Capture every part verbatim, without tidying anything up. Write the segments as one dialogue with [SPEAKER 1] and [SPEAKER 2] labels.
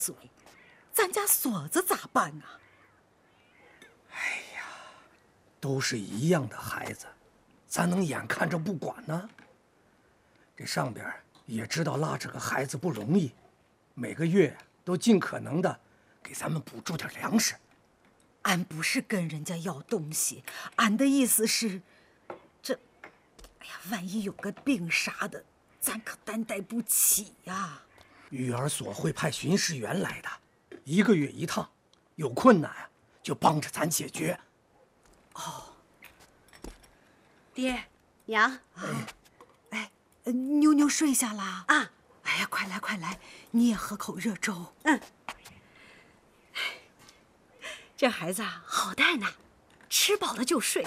[SPEAKER 1] 嘴，咱家锁子咋办啊？
[SPEAKER 2] 哎呀，都是一样的孩子，咱能眼看着不管呢？这上边也知道拉扯个孩子不容易，每个月都尽可能的给咱们补助点粮食。
[SPEAKER 1] 俺不是跟人家要东西，俺的意思是，这，哎呀，万一有个病啥的，咱可担待不起呀。
[SPEAKER 2] 育儿所会派巡视员来的，一个月一趟，有困难啊就帮着咱解决。
[SPEAKER 1] 哦，
[SPEAKER 3] 爹娘，
[SPEAKER 1] 哎，呃妞妞睡下啦？
[SPEAKER 3] 啊，
[SPEAKER 1] 哎呀，快来快来，你也喝口热粥。
[SPEAKER 3] 嗯。这孩子啊，好带呢，吃饱了就睡。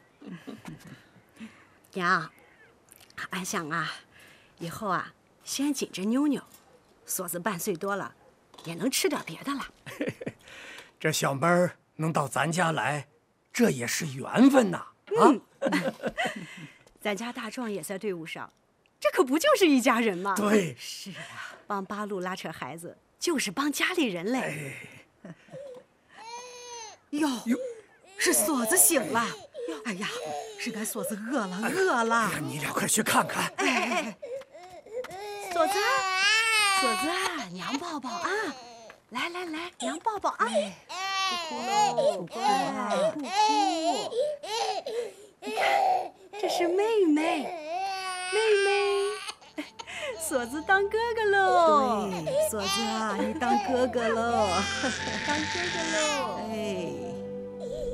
[SPEAKER 3] 娘，俺想啊，以后啊，先紧着妞妞，锁子半岁多了，也能吃点别的了。
[SPEAKER 2] 这小妹儿能到咱家来，这也是缘分呐！啊，
[SPEAKER 3] 嗯、咱家大壮也在队伍上，这可不就是一家人吗？
[SPEAKER 2] 对，
[SPEAKER 1] 是啊，
[SPEAKER 3] 帮八路拉扯孩子，就是帮家里人嘞。
[SPEAKER 2] 哎
[SPEAKER 1] 哟，是锁子醒了。哎呀，是俺锁子饿了，饿了。
[SPEAKER 2] 哎呀，你俩快去看看。
[SPEAKER 1] 哎哎哎，
[SPEAKER 3] 锁子，锁子，娘抱抱啊！来来来，娘抱抱啊！不哭喽，乖，不哭。你看，这是妹妹，妹妹，锁子当哥哥喽。
[SPEAKER 1] 对，锁子啊，你当哥哥喽，
[SPEAKER 3] 当哥哥喽。
[SPEAKER 1] 哎。